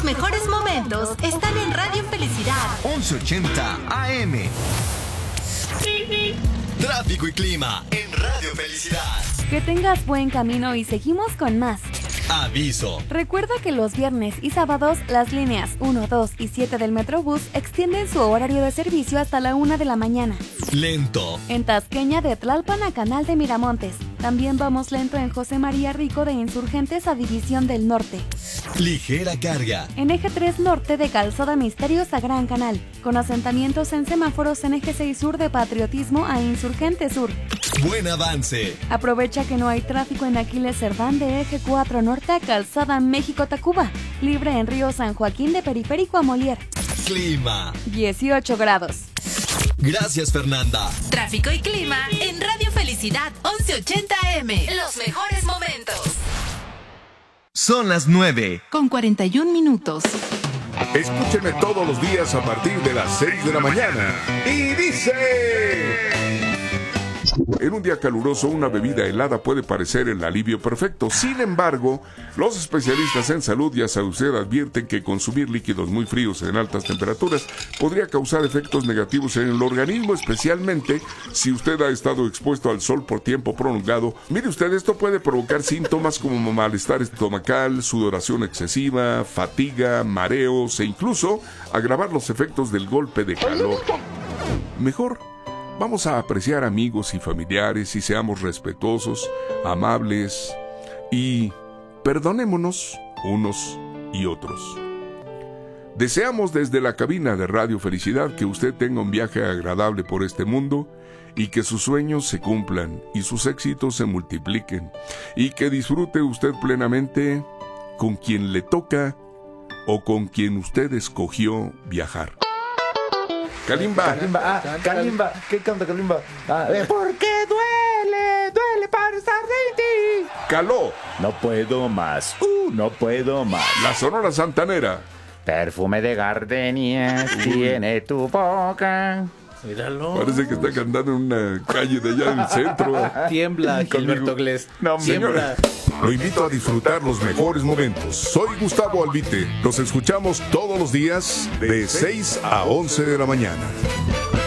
Los mejores momentos están en Radio Felicidad 1180 AM. Tráfico y clima en Radio Felicidad. Que tengas buen camino y seguimos con más. Aviso. Recuerda que los viernes y sábados las líneas 1, 2 y 7 del Metrobús extienden su horario de servicio hasta la 1 de la mañana. Lento. En Tasqueña de Tlalpan a Canal de Miramontes. También vamos lento en José María Rico de Insurgentes a División del Norte. Ligera carga. En Eje 3 Norte de Calzada Misterios a Gran Canal. Con asentamientos en semáforos en Eje 6 Sur de Patriotismo a Insurgente Sur. Buen avance. Aprovecha que no hay tráfico en Aquiles Cerdán de Eje 4 Norte a Calzada México-Tacuba. Libre en Río San Joaquín de Periférico a Molière. Clima. 18 grados. Gracias, Fernanda. Tráfico y clima en Radio Felicidad 1180 AM. Los mejores momentos. Son las 9. Con 41 minutos. Escúchenme todos los días a partir de las 6 de la mañana. Y dice... En un día caluroso, una bebida helada puede parecer el alivio perfecto. Sin embargo, los especialistas en salud y a salud advierten que consumir líquidos muy fríos en altas temperaturas podría causar efectos negativos en el organismo, especialmente si usted ha estado expuesto al sol por tiempo prolongado. Mire usted, esto puede provocar síntomas como malestar estomacal, sudoración excesiva, fatiga, mareos e incluso agravar los efectos del golpe de calor. Mejor vamos a apreciar amigos y familiares y seamos respetuosos, amables y perdonémonos unos y otros. Deseamos desde la cabina de Radio Felicidad que usted tenga un viaje agradable por este mundo y que sus sueños se cumplan y sus éxitos se multipliquen y que disfrute usted plenamente con quien le toca o con quien usted escogió viajar. Kalimba. Kalimba. ¿Qué canta Kalimba? ¿Por qué duele para estar de ti? Caló. No puedo más, no puedo más. La Sonora Santanera. Perfume de gardenias tiene tu boca. Míralo. Parece que está cantando en una calle de allá del centro. Tiembla, Gilberto Glés. No, Tiembla. Lo invito a disfrutar los mejores momentos. Soy Gustavo Albite. Nos escuchamos todos los días de 6 a 11 de la mañana.